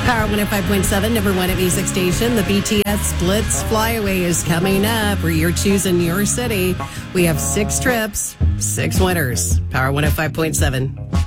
Power 105.7, number one at Music Station. The BTS Blitz Flyaway is coming up where you're choosing your city. We have 6 trips, 6 winners. Power 105.7.